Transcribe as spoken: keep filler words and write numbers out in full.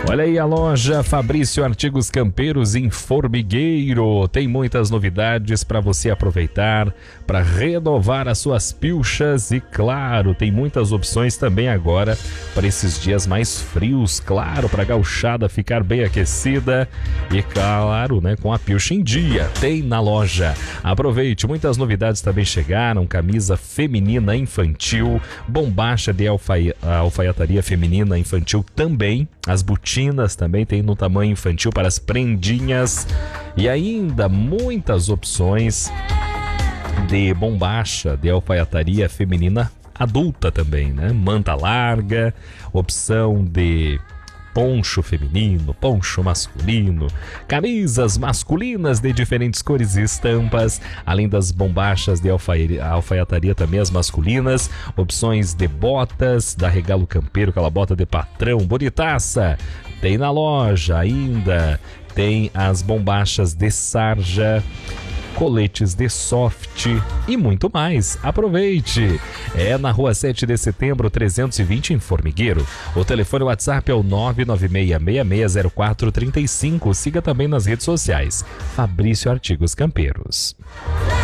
Olha aí a loja Fabrício Artigos Campeiros em Formigueiro. Tem muitas novidades para você aproveitar, para renovar as suas pilchas e, claro, tem muitas opções também agora para esses dias mais frios, claro, para a gauchada ficar bem aquecida e, claro, né, com a pilcha em dia. Tem na loja. Aproveite, muitas novidades também chegaram, camisa feminina infantil, bombacha de alfai- alfaiataria feminina infantil também, as botinas também tem no tamanho infantil para as prendinhas e ainda muitas opções de bombacha de alfaiataria feminina adulta também, né? Manta larga, opção de poncho feminino, poncho masculino, camisas masculinas de diferentes cores e estampas, além das bombachas de alfai- alfaiataria também as masculinas, opções de botas da Regalo Campeiro, aquela bota de patrão bonitaça, tem na loja ainda, tem as bombachas de sarja, coletes de soft e muito mais. Aproveite! É na rua sete de setembro, trezentos e vinte, em Formigueiro. O telefone WhatsApp é o nove nove seis seis seis zero quatro três cinco. Siga também nas redes sociais. Fabrício Artigos Campeiros.